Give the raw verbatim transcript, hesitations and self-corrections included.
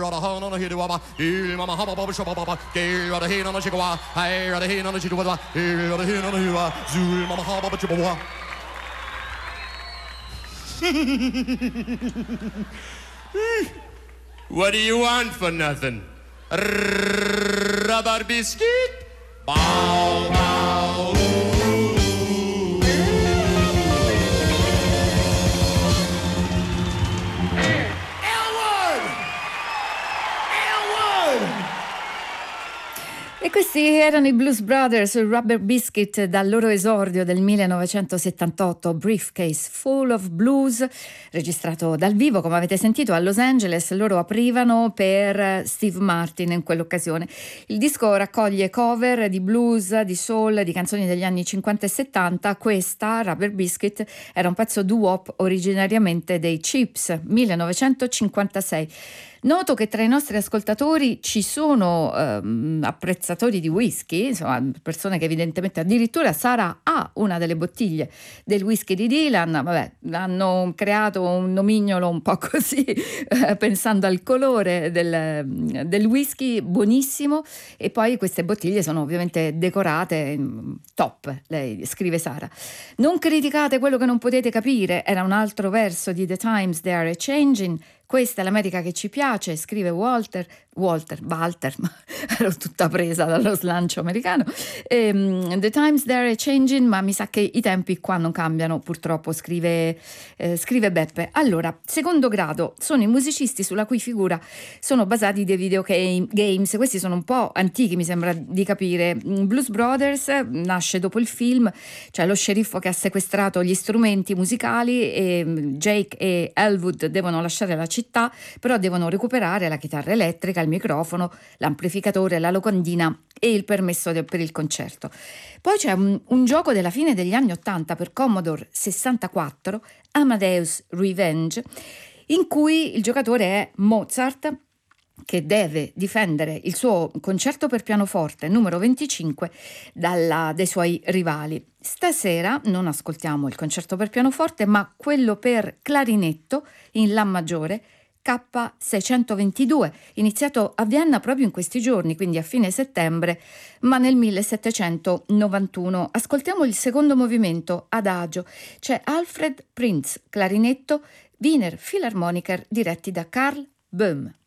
rada ha na hi wa ba il mama ha ba ba sha ba ba ke rada hi na shi wa hai rada hi na shi wa ba il rada hi na hi wa zul mama ha ba ba chi wa. What do you want for nothing? Rubber biscuit? Bow, bow, ooh. Elwood! Elwood! E questi erano i Blues Brothers, Rubber Biscuit, dal loro esordio del millenovecentosettantotto, Briefcase Full of Blues, registrato dal vivo, come avete sentito, a Los Angeles. Loro aprivano per Steve Martin in quell'occasione. Il disco raccoglie cover di blues, di soul, di canzoni degli anni cinquanta e settanta. Questa, Rubber Biscuit, era un pezzo doo-wop originariamente dei Chips, millenovecentocinquantasei. Noto che tra i nostri ascoltatori ci sono ehm, apprezzatori di whisky, insomma persone che evidentemente, addirittura Sara ha una delle bottiglie del whisky di Dylan. Vabbè, hanno creato un nomignolo un po' così eh, pensando al colore del, del whisky, buonissimo, e poi queste bottiglie sono ovviamente decorate top, lei scrive Sara. Non criticate quello che non potete capire, era un altro verso di The Times They Are Changing. Questa è l'America che ci piace, scrive Walter, Walter, Walter, ma ero tutta presa dallo slancio americano. E, The Times They Are Changing, ma mi sa che i tempi qua non cambiano, purtroppo, scrive, eh, scrive Beppe. Allora, secondo grado, sono i musicisti sulla cui figura sono basati dei videogames. Questi sono un po' antichi, mi sembra di capire. Blues Brothers nasce dopo il film, cioè lo sceriffo che ha sequestrato gli strumenti musicali e Jake e Elwood devono lasciare la città, però devono recuperare la chitarra elettrica, il microfono, l'amplificatore, la locandina e il permesso de- per il concerto. Poi c'è un, un gioco della fine degli anni ottanta per Commodore sessantaquattro, Amadeus Revenge, in cui il giocatore è Mozart, che deve difendere il suo concerto per pianoforte numero venticinque dalla, dai suoi rivali. Stasera non ascoltiamo il concerto per pianoforte, ma quello per clarinetto in La maggiore K seicentoventidue, iniziato a Vienna proprio in questi giorni, quindi a fine settembre, ma nel millesettecentonovantuno. Ascoltiamo il secondo movimento, Adagio. C'è Alfred Prinz, clarinetto, Wiener Philharmoniker diretti da Karl Böhm.